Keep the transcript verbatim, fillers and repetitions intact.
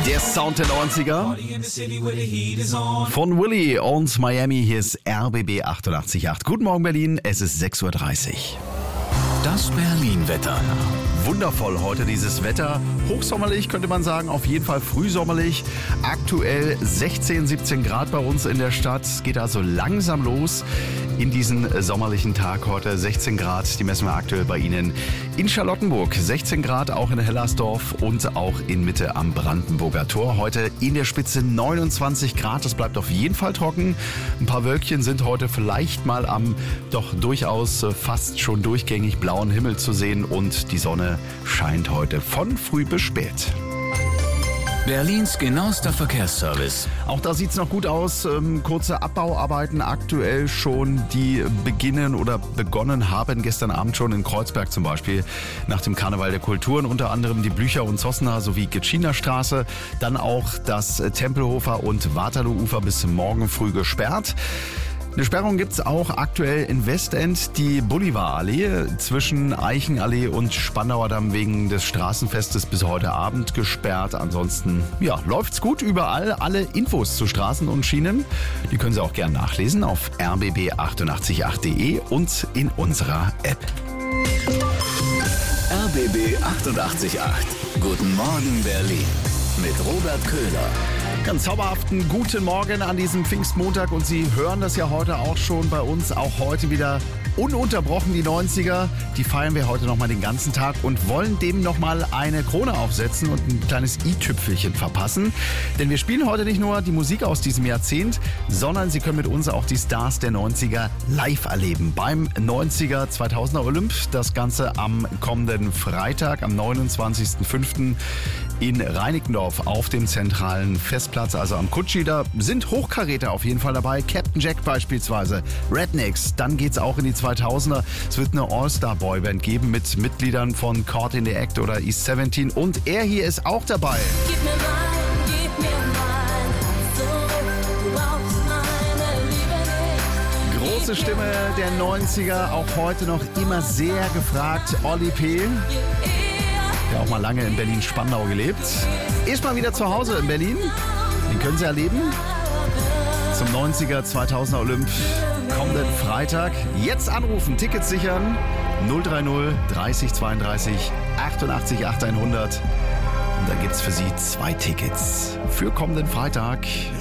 Der Sound der neunziger von Willy und Miami. Hier ist R B B achtundachtzig Komma acht. Guten Morgen Berlin, es ist sechs Uhr dreißig. Das Berlin-Wetter. Wundervoll heute dieses Wetter. Hochsommerlich könnte man sagen, auf jeden Fall frühsommerlich. Aktuell sechzehn, siebzehn Grad bei uns in der Stadt. Es geht also langsam los in diesen sommerlichen Tag heute. sechzehn Grad, die messen wir aktuell bei Ihnen in Charlottenburg. sechzehn Grad auch in Hellersdorf und auch in Mitte am Brandenburger Tor. Heute in der Spitze neunundzwanzig Grad. Es bleibt auf jeden Fall trocken. Ein paar Wölkchen sind heute vielleicht mal am doch durchaus fast schon durchgängig blauen Himmel zu sehen und die Sonne scheint heute von früh bis spät. Berlins genauester Verkehrsservice. Auch da sieht's noch gut aus. Ähm, kurze Abbauarbeiten aktuell schon, die beginnen oder begonnen haben. Gestern Abend schon in Kreuzberg zum Beispiel nach dem Karneval der Kulturen. Unter anderem die Blücher- und Zossener sowie Gitschiner Straße. Dann auch das Tempelhofer und Waterloo-Ufer bis morgen früh gesperrt. Eine Sperrung gibt's auch aktuell in Westend, die Bolivarallee zwischen Eichenallee und Spandauer Damm wegen des Straßenfestes bis heute Abend gesperrt. Ansonsten, ja, läuft's gut überall. Alle Infos zu Straßen und Schienen, die können Sie auch gerne nachlesen auf r b b achtundachtzig Komma acht punkt de und in unserer App. R B B achtundachtzig Komma acht. Guten Morgen Berlin mit Robert Köhler. Ganz zauberhaften guten Morgen an diesem Pfingstmontag und Sie hören das ja heute auch schon bei uns, auch heute wieder ununterbrochen die neunziger. Die feiern wir heute nochmal den ganzen Tag und wollen dem nochmal eine Krone aufsetzen und ein kleines i-Tüpfelchen verpassen. Denn wir spielen heute nicht nur die Musik aus diesem Jahrzehnt, sondern Sie können mit uns auch die Stars der neunziger live erleben. Beim neunziger zweitausender Olymp, das Ganze am kommenden Freitag, am neunundzwanzigsten fünften in Reinickendorf auf dem zentralen Festplatz, also am Kutschi. Da sind Hochkaräter auf jeden Fall dabei. Captain Jack beispielsweise, Rednecks. Dann geht's auch in die zweitausender. Es wird eine All-Star-Boyband geben mit Mitgliedern von Caught in the Act oder East siebzehn. Und er hier ist auch dabei. Gib mir mein, gib mir mein, so, du brauchst meine Liebe nicht. Große Stimme der neunziger, auch heute noch immer sehr gefragt. Olli P., der auch mal lange in Berlin-Spandau gelebt. Ist mal wieder zu Hause in Berlin. Den können Sie erleben. Zum neunziger zweitausender Olymp kommenden Freitag. Jetzt anrufen, Tickets sichern. null drei null dreißig zweiunddreißig achtundachtzig achthundert. Und da gibt's für Sie zwei Tickets für kommenden Freitag.